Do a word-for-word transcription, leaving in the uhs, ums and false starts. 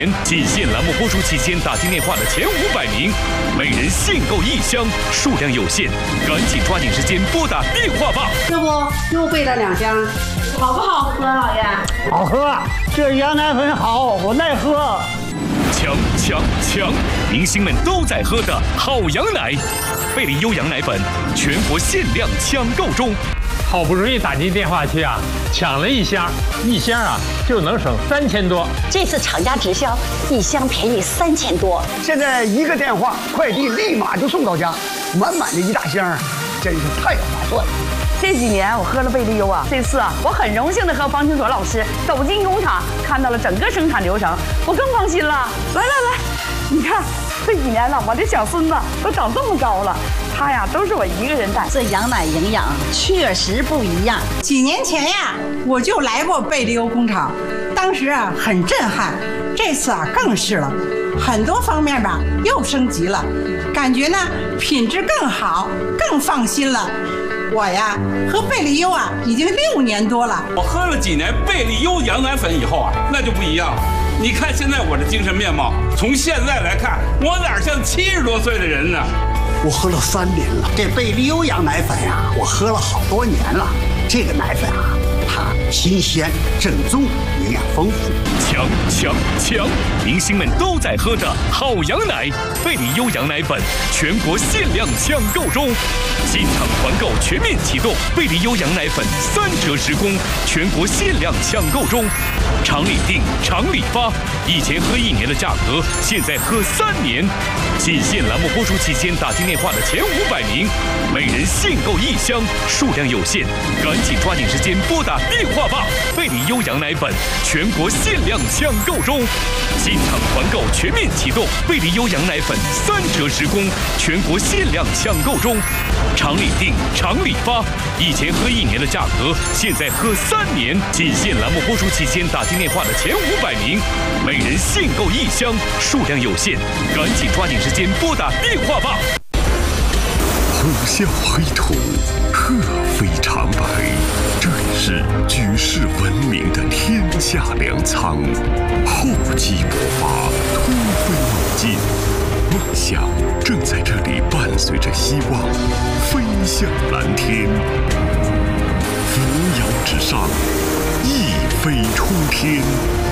仅限栏目播出期间打进电话的前五百名，每人限购一箱，数量有限，赶紧抓紧时间拨打电话吧。 要不又备了两箱， 好不好喝，老爷？ 好喝，这羊奶粉好，我爱喝。 强强强！明星们都在喝的好羊奶，贝利优羊奶粉全国限量抢购中。 好不容易打进电话去啊，抢了一箱，一箱啊就能省三千多。 这次厂家直销，一箱便宜三千多。 现在一个电话，快递立马就送到家，满满的一大箱，真是太划算了。 这几年我喝了贝利优啊，这次啊，我很荣幸的和方清所老师走进工厂，看到了整个生产流程，我更放心了。来来来，你看这几年了，我这小孙子都长这么高了。他呀，都是我一个人带。 这羊奶营养确实不一样。 几年前呀，我就来过贝利优工厂，当时啊很震撼。这次啊更是了，很多方面吧又升级了，感觉呢品质更好，更放心了。我呀喝贝利优啊已经六年多了。 我喝了几年贝利优羊奶粉以后啊，那就不一样了。你看现在我的精神面貌，从现在来看，我哪像七十多岁的人呢？ 我喝了三年了，这贝利优羊奶粉呀、啊，我喝了好多年了。这个奶粉啊，它新鲜、正宗，营养丰富。 强强强！明星们都在喝的好羊奶，贝利优羊奶粉全国限量抢购中，进场团购全面启动，贝利优羊奶粉三折十供，全国限量抢购中。厂里订，厂里发，以前喝一年的价格，现在喝三年。仅限栏目播出期间打进电话的前五百名，每人限购一箱，数量有限，赶紧抓紧时间拨打电话吧。贝利优羊奶粉全国限量抢购中，进场团购全面启动，贝利优羊奶粉三折十供，全国限量抢购中。厂里订，厂里发，以前喝一年的价格，现在喝三年。仅限栏目播出期间打进电话的前五百名，每人限购一箱，数量有限，赶紧抓紧时间拨打电话吧。 虎啸黑土，鹤飞长白，这里是举世闻名的天下粮仓。厚积薄发，突飞猛进，梦想正在这里伴随着希望飞向蓝天。扶摇直上，一飞冲天。